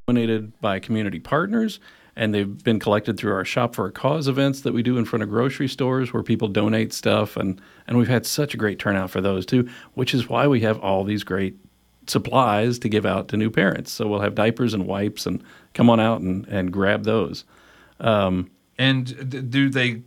donated by community partners, and they've been collected through our Shop for a Cause events that we do in front of grocery stores where people donate stuff, and we've had such a great turnout for those too, which is why we have all these great supplies to give out to new parents. So we'll have diapers and wipes, and come on out and grab those. And do they?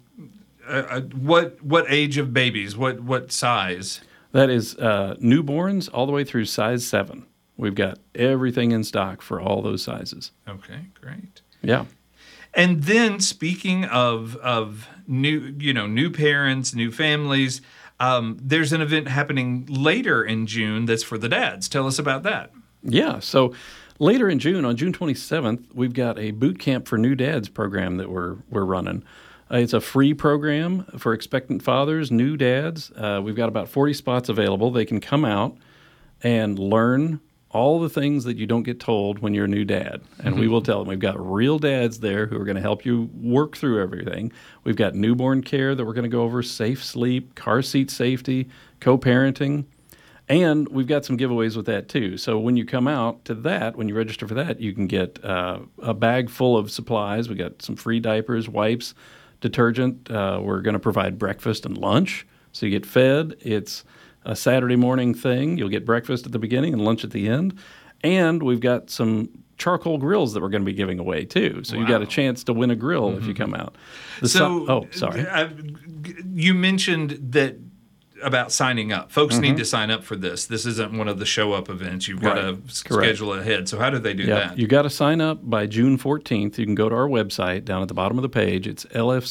What age of babies? What size? That is newborns all the way through size 7. We've got everything in stock for all those sizes. Okay, great. Yeah. And then speaking of new parents, new families, there's an event happening later in June that's for the dads. Tell us about that. Yeah. So later in June, on June 27th, we've got a Boot Camp for New Dads program that we're running. It's a free program for expectant fathers, new dads. We've got about 40 spots available. They can come out and learn all the things that you don't get told when you're a new dad. And we will tell them. We've got real dads there who are going to help you work through everything. We've got newborn care that we're going to go over, safe sleep, car seat safety, co-parenting. And we've got some giveaways with that too. So when you come out to that, when you register for that, you can get a bag full of supplies. We got some free diapers, wipes, detergent. We're going to provide breakfast and lunch. So you get fed. It's a Saturday morning thing. You'll get breakfast at the beginning and lunch at the end. And we've got some charcoal grills that we're going to be giving away too. So you got a chance to win a grill if you come out. Sorry. You mentioned that about signing up. Folks need to sign up for this. This isn't one of the show up events. You've got to schedule it ahead. So how do they do that? You got to sign up by June 14th. You can go to our website down at the bottom of the page. It's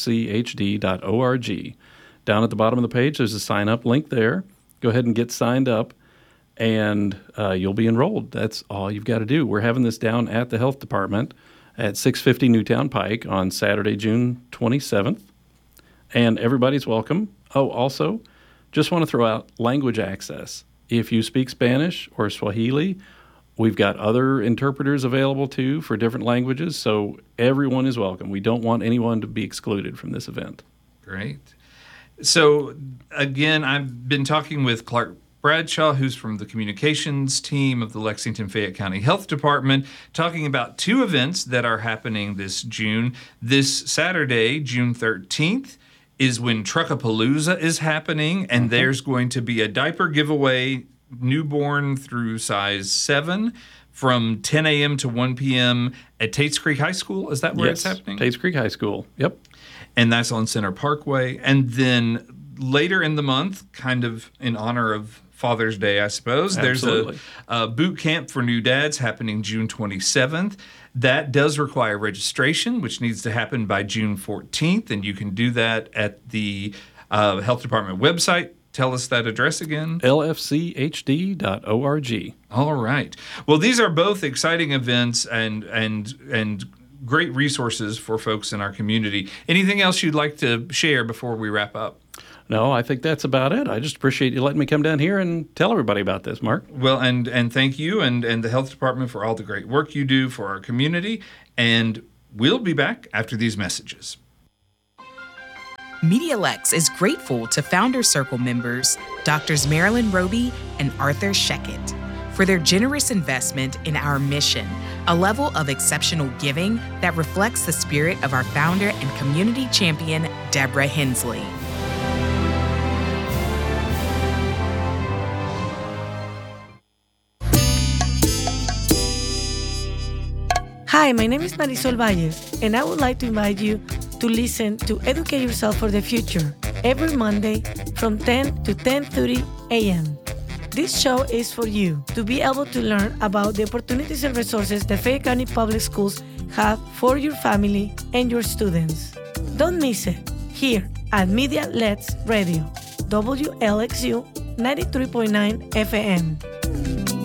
lfchd.org. Down at the bottom of the page, there's a sign up link there. Go ahead and get signed up, and you'll be enrolled. That's all you've got to do. We're having this down at the health department at 650 Newtown Pike on Saturday, June 27th, and everybody's welcome. Oh, also, just want to throw out language access. If you speak Spanish or Swahili, we've got other interpreters available too for different languages, so everyone is welcome. We don't want anyone to be excluded from this event. Great. So, again, I've been talking with Clark Bradshaw, who's from the communications team of the Lexington-Fayette County Health Department, talking about 2 events that are happening this June. This Saturday, June 13th, is when Truckapalooza is happening, and there's going to be a diaper giveaway, newborn through size 7, from 10 a.m. to 1 p.m. at Tates Creek High School. Is that where it's happening? Tates Creek High School, yep. And that's on Center Parkway. And then later in the month, kind of in honor of Father's Day, I suppose, Absolutely. There's a boot camp for new dads happening June 27th. That does require registration, which needs to happen by June 14th. And you can do that at the Health Department website. Tell us that address again. lfchd.org. All right. Well, these are both exciting events and great resources for folks in our community. Anything else you'd like to share before we wrap up? No, I think that's about it. I just appreciate you letting me come down here and tell everybody about this, Mark. Well, and thank you and the Health Department for all the great work you do for our community. And we'll be back after these messages. MediaLex is grateful to Founder Circle members, Drs. Marilyn Roby and Arthur Sheckett, for their generous investment in our mission, a level of exceptional giving that reflects the spirit of our founder and community champion, Deborah Hensley. Hi, my name is Marisol Valles, and I would like to invite you to listen to Educate Yourself for the Future every Monday from 10 to 10:30 a.m. This show is for you to be able to learn about the opportunities and resources the Fayette County Public Schools have for your family and your students. Don't miss it here at Media Let's Radio, WLXU 93.9 FM.